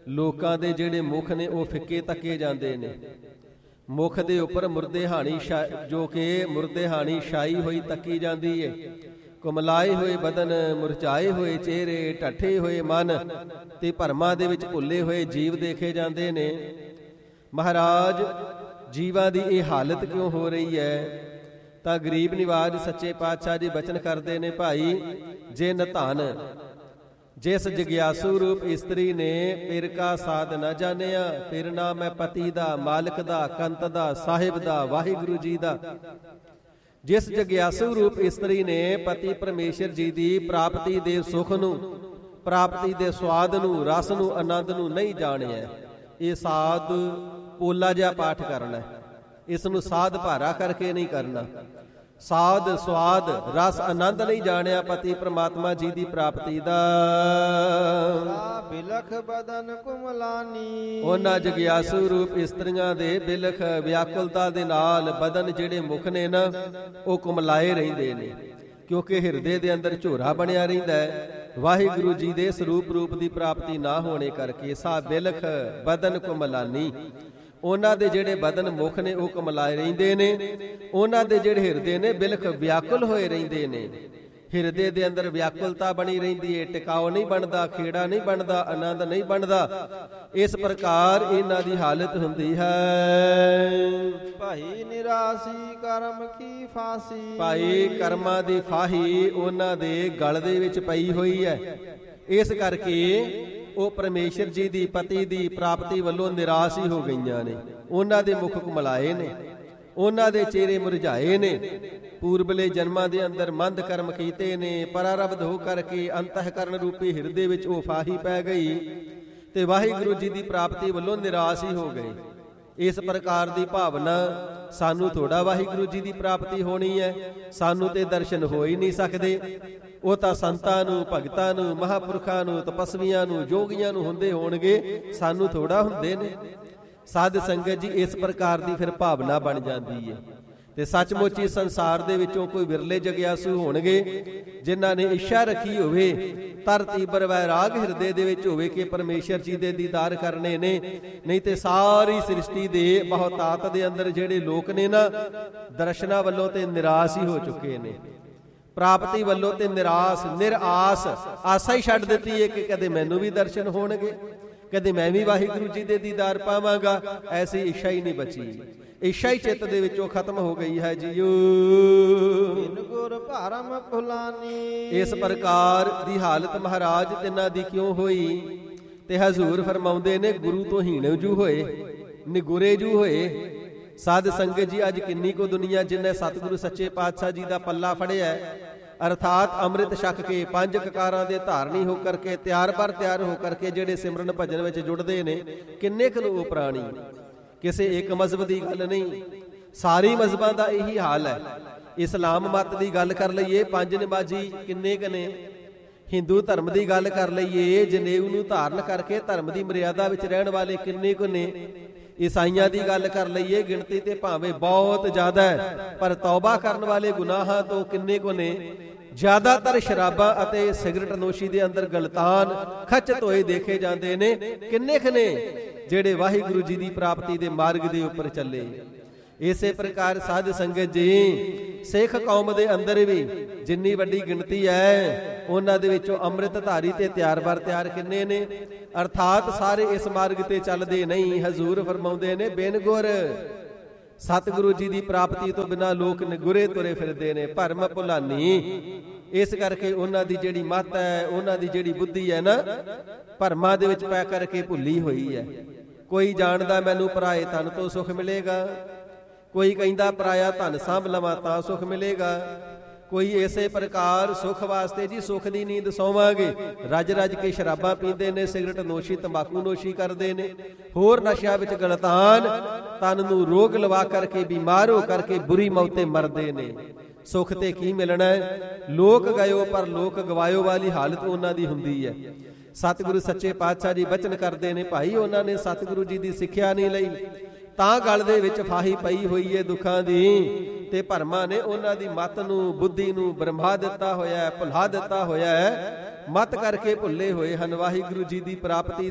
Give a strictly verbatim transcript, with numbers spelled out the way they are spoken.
ਲੋਕਾਂ ਦੇ ਜਿਹੜੇ ਮੁਖ ਨੇ ਉਹ ਫਿੱਕੇ ਤੱਕੇ ਜਾਂਦੇ ਨੇ। ਮੁਖ ਦੇ ਉੱਪਰ ਮੁਰਦੇਹਾਣੀ ਸ਼ਾ ਜੋ ਕਿ ਮੁਰਦੇਹਾਣੀ ਛਾਈ ਹੋਈ ਤੱਕੀ ਜਾਂਦੀ ਏ। ਕੁਮਲਾਏ ਹੋਏ ਬਦਨ, ਮੁਰਝਾਏ ਹੋਏ ਚਿਹਰੇ, ਢੱਠੇ ਹੋਏ ਮਨ ਤੇ ਭਰਮਾਂ ਦੇ ਵਿੱਚ ਭੁੱਲੇ ਹੋਏ ਜੀਵ ਦੇਖੇ ਜਾਂਦੇ ਨੇ। ਮਹਾਰਾਜ ਜੀਵਾਂ ਦੀ ਇਹ ਹਾਲਤ ਕਿਉਂ ਹੋ ਰਹੀ ਹੈ? ਤਾਂ ਗਰੀਬ ਨਿਵਾਜ ਸੱਚੇ ਪਾਤਸ਼ਾਹ ਜੀ ਬਚਨ ਕਰਦੇ ਨੇ, ਭਾਈ ਜੇ ਨਧਨ ਜਿਸ ਜਗਿਆਸੂ ਰੂਪ ਇਸਤਰੀ ਨੇ ਫਿਰ ਕਾ ਸਾਧ ਨਾ ਜਾਣਿਆ, ਫਿਰ ਨਾ ਮੈਂ ਪਤੀ ਦਾ, ਮਾਲਕ ਦਾ, ਕੰਤ ਦਾ, ਸਾਹਿਬ ਦਾ, ਵਾਹਿਗੁਰੂ ਜੀ ਦਾ। ਜਿਸ ਜਗਿਆਸੂ ਰੂਪ ਇਸਤਰੀ ਨੇ ਪਤੀ ਪਰਮੇਸ਼ਰ ਜੀ ਦੀ ਪ੍ਰਾਪਤੀ ਦੇ ਸੁਖ ਨੂੰ, ਪ੍ਰਾਪਤੀ ਦੇ ਸਵਾਦ ਨੂੰ, ਰਸ ਨੂੰ, ਆਨੰਦ ਨੂੰ ਨਹੀਂ ਜਾਣਿਆ, ਇਹ ਸਾਧ ਪੋਲਾ ਜਿਹਾ ਪਾਠ ਕਰਨਾ, ਇਸ ਨੂੰ ਸਾਧ ਭਾਰਾ ਕਰਕੇ ਨਹੀਂ ਕਰਨਾ। ਸਾਧ ਸਵਾਦ ਰਸ ਆਨੰਦ ਨਹੀਂ ਜਾਣਿਆ ਪਤੀ ਪ੍ਰਮਾਤਮਾ ਜੀ ਦੀ ਪ੍ਰਾਪਤੀ ਦਾ। ਬਿਲਖ ਬਦਨ ਕੁਮਲਾਨੀ, ਉਹਨਾਂ ਜਗਿਆਸੂ ਰੂਪ ਇਸਤਰੀਆਂ ਦੇ ਬਿਲਖ ਵਿਆਕੁਲਤਾ ਦੇ ਨਾਲ ਬਦਨ ਜਿਹੜੇ ਮੁਖ ਨੇ ਨਾ ਉਹ ਕੁਮਲਾਏ ਰਹਿੰਦੇ ਨੇ, ਕਿਉਂਕਿ ਹਿਰਦੇ ਦੇ ਅੰਦਰ ਝੋਰਾ ਬਣਿਆ ਰਹਿੰਦਾ ਹੈ ਵਾਹਿਗੁਰੂ ਜੀ ਦੇ ਸਰੂਪ ਰੂਪ ਦੀ ਪ੍ਰਾਪਤੀ ਨਾ ਹੋਣੇ ਕਰਕੇ। ਸਾ ਬਿਲਖ ਬਦਨ ਕੁਮਲਾਨੀ, ਉਹਨਾਂ ਦੇ ਜਿਹੜੇ ਬਦਨ ਮੁਖ ਨੇ ਉਹ ਕੁਮਲਾਏ ਰਹਿੰਦੇ ਨੇ, ਉਹਨਾਂ ਦੇ ਜਿਹੜੇ ਹਿਰਦੇ ਨੇ ਬਿਲਖ ਵਿਆਕੁਲ ਹੋਏ ਰਹਿੰਦੇ ਨੇ। ਹਿਰਦੇ ਦੇ ਅੰਦਰ ਵਿਆਕੁਲਤਾ ਬਣੀ ਰਹਿੰਦੀ ਹੈ, ਟਿਕਾਓ ਨਹੀਂ ਬਣਦਾ, ਖੇੜਾ ਨਹੀਂ ਬਣਦਾ, ਆਨੰਦ ਨਹੀਂ ਬਣਦਾ। ਇਸ ਪ੍ਰਕਾਰ ਇਹਨਾਂ ਦੀ ਹਾਲਤ ਹੁੰਦੀ ਹੈ। ਭਾਈ ਨਿਰਾਸੀ ਕਰਮ ਕੀ ਫਾਸੀ, ਭਾਈ ਕਰਮਾਂ ਦੀ ਫਾਹੀ ਉਹਨਾਂ ਦੇ ਗਲ ਦੇ ਵਿੱਚ ਪਈ ਹੋਈ ਹੈ। ਇਸ ਕਰਕੇ ਉਹ ਪਰਮੇਸ਼ਰ ਜੀ ਦੀ ਪਤੀ ਦੀ ਪ੍ਰਾਪਤੀ ਵੱਲੋਂ ਨਿਰਾਸ਼ ਹੀ ਹੋ ਗਈਆਂ ਨੇ। ਉਹਨਾਂ ਦੇ ਮੁਖ ਕੁਮਲਾਏ ਨੇ, ਉਹਨਾਂ ਦੇ ਚਿਹਰੇ ਮੁਰਝਾਏ ਨੇ। ਪੂਰਬਲੇ ਜਨਮਾਂ ਦੇ ਅੰਦਰ ਮੰਦ ਕਰਮ ਕੀਤੇ ਨੇ, ਪਰਾਰਬਧ ਹੋ ਕਰਕੇ ਅੰਤःਕਰਨ ਰੂਪੀ ਹਿਰਦੇ ਵਿੱਚ ਉਹ ਫਾਹੀ ਪੈ ਗਈ ਤੇ ਵਾਹਿਗੁਰੂ ਜੀ ਦੀ ਪ੍ਰਾਪਤੀ ਵੱਲੋਂ ਨਿਰਾਸ਼ ਹੀ ਹੋ ਗਏ। ਇਸ ਪ੍ਰਕਾਰ ਦੀ ਭਾਵਨਾ ਸਾਨੂੰ ਥੋੜਾ ਵਾਹਿਗੁਰੂ ਜੀ ਦੀ ਪ੍ਰਾਪਤੀ ਹੋਣੀ ਹੈ, ਸਾਨੂੰ ਤੇ ਦਰਸ਼ਨ ਹੋ ਹੀ ਨਹੀਂ ਸਕਦੇ। ਉਹ ਤਾਂ ਸੰਤਾਂ ਨੂੰ, ਭਗਤਾਂ ਨੂੰ, ਮਹਾਂਪੁਰਖਾਂ ਨੂੰ, ਤਪਸਵੀਆਂ ਨੂੰ, ਯੋਗੀਆਂ ਨੂੰ ਹੁੰਦੇ ਹੋਣਗੇ, ਸਾਨੂੰ ਥੋੜਾ ਹੁੰਦੇ ਨੇ। ਸਾਧ ਸੰਗਤ ਜੀ ਇਸ ਪ੍ਰਕਾਰ ਦੀ ਫਿਰ ਭਾਵਨਾ ਬਣ ਜਾਂਦੀ ਹੈ ਤੇ ਸੱਚਮੁੱਚ ਇਸ ਸੰਸਾਰ ਦੇ ਵਿੱਚੋਂ ਕੋਈ ਵਿਰਲੇ ਜਗਿਆਸੂ ਹੋਣਗੇ ਜਿਨ੍ਹਾਂ ਨੇ ਇੱਛਾ ਰੱਖੀ ਹੋਵੇ, ਤਰ ਤੀਬਰ ਵੈਰਾਗ ਹਿਰਦੇ ਦੇ ਵਿੱਚ ਹੋਵੇ ਕਿ ਪਰਮੇਸ਼ਰ ਜੀ ਦੇ ਦੀਦਾਰ ਕਰਨੇ ਨੇ। ਨਹੀਂ ਤੇ ਸਾਰੀ ਸ੍ਰਿਸ਼ਟੀ ਦੇ ਬਹੁਤਾਤ ਦੇ ਅੰਦਰ ਜਿਹੜੇ ਲੋਕ ਨੇ ਨਾ ਦਰਸ਼ਨਾਂ ਵੱਲੋਂ ਤੇ ਨਿਰਾਸ਼ ਹੀ ਹੋ ਚੁੱਕੇ ਨੇ, ਪ੍ਰਾਪਤੀ ਵੱਲੋਂ ਤੇ ਨਿਰਾਸ਼, ਨਿਰਾਸ, ਆਸਾ ਹੀ ਛੱਡ ਦਿੱਤੀ ਹੈ ਕਿ ਕਦੇ ਮੈਨੂੰ ਵੀ ਦਰਸ਼ਨ ਹੋਣਗੇ, ਕਦੇ ਮੈਂ ਵੀ ਵਾਹਿਗੁਰੂ ਜੀ ਦੇ ਦੀਦਾਰ ਪਾਵਾਂਗਾ। ਐਸੀ ਇੱਛਾ ਹੀ ਨਹੀਂ ਬਚੀ, ਇੱਛਾ ਹੀ ਚਿੱਤ ਦੇ ਵਿੱਚੋਂ ਖਤਮ ਹੋ ਗਈ ਹੈ ਜੀਓ। ਬਿਨ ਗੁਰ ਭਰਮ ਭੁਲਾਨੀ, ਇਸ ਪ੍ਰਕਾਰ ਦੀ ਹਾਲਤ ਮਹਾਰਾਜ ਤਿੰਨਾਂ ਦੀ ਕਿਉਂ ਹੋਈ? ਤੇ ਹਜ਼ੂਰ ਫਰਮਾਉਂਦੇ ਨੇ ਗੁਰੂ ਤੋਂ ਹੀਣੇ ਜੂ ਹੋਏ, ਨਿਗੁਰੇ ਜੂ ਹੋਏ। ਸਾਧ ਸੰਗਤ ਜੀ ਅੱਜ ਕਿੰਨੀ ਕੋ ਦੁਨੀਆ ਜਿਨ੍ਹਾਂ ਸਤਿਗੁਰੂ ਸੱਚੇ ਪਾਤਸ਼ਾਹ ਜੀ ਦਾ ਪੱਲਾ ਫੜਿਆ, ਅਰਥਾਤ ਅੰਮ੍ਰਿਤ ਛਕ ਕੇ ਪੰਜ ਕਕਾਰਾਂ ਦੇ ਧਾਰਨੀ ਹੋ ਕਰਕੇ ਤਿਆਰ ਬਰ ਤਿਆਰ ਹੋ ਕਰਕੇ ਜਿਹੜੇ ਸਿਮਰਨ ਭਜਨ ਵਿੱਚ ਜੁੜਦੇ ਨੇ, ਕਿੰਨੇ ਕੁ ਉਹ ਪ੍ਰਾਣੀ। ਕਿਸੇ ਇੱਕ ਮਜ਼ਹਬ ਦੀ ਗੱਲ ਨਹੀਂ, ਸਾਰੀ ਮਜ਼ਹਬਾਂ ਦਾ ਇਹੀ ਹਾਲ ਹੈ। ਇਸਲਾਮ ਮਤ ਦੀ ਗੱਲ ਕਰ ਲਈਏ, ਪੰਜ ਨਮਾਜ਼ੀ ਕਿੰਨੇ ਕੁ ਨੇ? ਹਿੰਦੂ ਧਰਮ ਦੀ ਗੱਲ ਕਰ ਲਈਏ, ਜਨੇਊ ਨੂੰ ਧਾਰਨ ਕਰਕੇ ਧਰਮ ਦੀ ਮਰਿਆਦਾ ਵਿੱਚ ਰਹਿਣ ਵਾਲੇ ਕਿੰਨੇ ਕੁ ਨੇ? ਈਸਾਈਆਂ ਦੀ ਗੱਲ ਕਰ ਲਈਏ, ਗਿਣਤੀ ਤੇ ਭਾਵੇਂ ਬਹੁਤ ਜ਼ਿਆਦਾ ਹੈ, ਪਰ ਤੌਬਾ ਕਰਨ ਵਾਲੇ ਗੁਨਾਹਾਂ ਤੋਂ ਕਿੰਨੇ ਕੁ ਨੇ? ਜ਼ਿਆਦਾਤਰ ਸ਼ਰਾਬਾਂ ਅਤੇ ਸਿਗਰਟ ਨੋਸ਼ੀ ਦੇ ਅੰਦਰ ਗਲਤਾਨ ਖੱਚਤ ਹੋਏ ਦੇਖੇ ਜਾਂਦੇ ਨੇ। ਕਿੰਨੇ ਕੁ ਨੇ ਜਿਹੜੇ ਵਾਹਿਗੁਰੂ ਜੀ ਦੀ ਪ੍ਰਾਪਤੀ ਦੇ ਮਾਰਗ ਦੇ ਉੱਪਰ ਚੱਲੇ? ਇਸੇ ਪ੍ਰਕਾਰ ਸਾਧ ਸੰਗਤ ਜੀ ਸਿੱਖ ਕੌਮ ਦੇ ਅੰਦਰ ਵੀ ਜਿੰਨੀ ਵੱਡੀ ਗਿਣਤੀ ਹੈ, ਉਹਨਾਂ ਦੇ ਵਿੱਚੋਂ ਅੰਮ੍ਰਿਤ ਧਾਰੀ ਤੇ ਤਿਆਰ ਬਰ ਤਿਆਰ ਕਿੰਨੇ ਨੇ? ਅਰਥਾਤ ਸਾਰੇ ਇਸ ਮਾਰਗ ਤੇ ਚੱਲਦੇ ਨਹੀਂ। ਹਜ਼ੂਰ ਫਰਮਾਉਂਦੇ ਨੇ ਬਿਨ ਗੁਰ, ਸਤਿਗੁਰੂ ਜੀ ਦੀ ਪ੍ਰਾਪਤੀ ਤੋਂ ਬਿਨਾਂ ਲੋਕ ਨਿਗੁਰੇ ਤੁਰੇ ਫਿਰਦੇ ਨੇ, ਭਰਮ ਭੁਲਾਨੀ। ਇਸ ਕਰਕੇ ਉਹਨਾਂ ਦੀ ਜਿਹੜੀ ਮੱਤ ਹੈ, ਉਹਨਾਂ ਦੀ ਜਿਹੜੀ ਬੁੱਧੀ ਹੈ ਨਾ, ਭਰਮਾਂ ਦੇ ਵਿੱਚ ਪੈ ਕਰਕੇ ਭੁੱਲੀ ਹੋਈ ਹੈ। ਕੋਈ ਜਾਣਦਾ ਮੈਨੂੰ ਪਰਾਏ ਧਨ ਤੋਂ ਸੁਖ ਮਿਲੇਗਾ, ਕੋਈ ਕਹਿੰਦਾ ਪਰਾਇਆ ਧਨ ਸਾਂਭ ਲਵਾਂ ਤਾਂ ਸੁਖ ਮਿਲੇਗਾ, ਕੋਈ ਇਸੇ ਪ੍ਰਕਾਰ ਸੁਖ ਵਾਸਤੇ ਜੀ ਸੁਖ ਦੀ ਨੀਂਦ ਸੌਵਾਂਗੇ, ਰੱਜ ਰੱਜ ਕੇ ਸ਼ਰਾਬਾਂ ਪੀਂਦੇ ਨੇ, ਸਿਗਰਟ ਨੋਸ਼ੀ, ਤੰਬਾਕੂ ਨੋਸ਼ੀ ਕਰਦੇ ਨੇ, ਹੋਰ ਨਸ਼ਿਆਂ ਵਿੱਚ ਗਲਤਾਨ, ਤਨ ਨੂੰ ਰੋਗ ਲਵਾ ਕਰਕੇ ਬਿਮਾਰ ਹੋ ਕਰਕੇ ਬੁਰੀ ਮੌਤੇ ਮਰਦੇ ਨੇ। ਸੁਖ ਤੇ ਕੀ ਮਿਲਣਾ ਹੈ? ਲੋਕ ਗਇਓ ਪਰ ਲੋਕ ਗਵਾਇਓ ਵਾਲੀ ਹਾਲਤ ਉਹਨਾਂ ਦੀ ਹੁੰਦੀ ਹੈ। ਸਤਿਗੁਰੂ ਸੱਚੇ ਪਾਤਸ਼ਾਹ ਜੀ ਬਚਨ ਕਰਦੇ ਨੇ, ਭਾਈ ਉਹਨਾਂ ਨੇ ਸਤਿਗੁਰੂ ਜੀ ਦੀ ਸਿੱਖਿਆ ਨਹੀਂ ਲਈ, ਤਾਂ ਗਲ ਦੇ ਵਿੱਚ ਫਾਹੀ ਪਈ ਹੋਈ ਹੈ ਦੁੱਖਾਂ ਦੀ, ਤੇ ਭਰਮਾਂ ਨੇ ਉਹਨਾਂ ਦੀ ਮਤ ਨੂੰ, ਬੁੱਧੀ ਨੂੰ ਬ੍ਰਹਮਾ ਦਿੱਤਾ ਹੋਇਆ ਹੈ, ਭੁਲਾ ਦਿੱਤਾ ਹੋਇਆ ਹੈ। ਮਤ ਕਰਕੇ ਭੁੱਲੇ ਹੋਏ ਹਨ ਵਾਹਿਗੁਰੂ ਜੀ ਦੀ ਪ੍ਰਾਪਤੀ